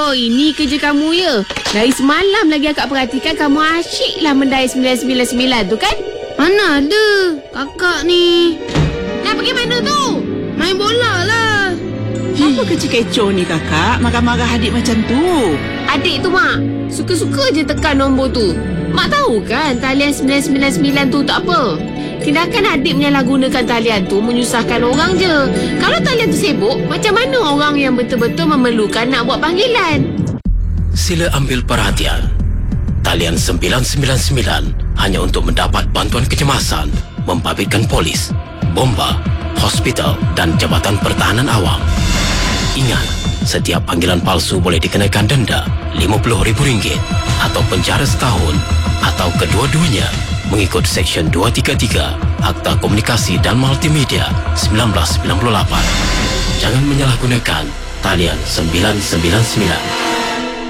Oh, ini kerja kamu ya. Dari semalam lagi akak perhatikan kamu asyiklah mendai 999 tu kan? Mana ada kakak ni. Nak pergi mana tu? Main bola lah. Apa kerja kecoh ni kakak? Marah-marah adik macam tu. Adik tu mak, suka-suka je tekan nombor tu. Mak tahu kan talian 999 tu tak apa. Tindakan adik menyalahgunakan talian tu menyusahkan orang je. Kalau talian tu sibuk, macam mana orang yang betul-betul memerlukan nak buat panggilan? Sila ambil perhatian. Talian 999 hanya untuk mendapat bantuan kecemasan, membabitkan polis, bomba, hospital dan Jabatan Pertahanan Awam. Ingat, setiap panggilan palsu boleh dikenakan denda RM50,000 atau penjara setahun atau kedua-duanya mengikut Seksyen 233 Akta Komunikasi dan Multimedia 1998. Jangan menyalahgunakan talian 999.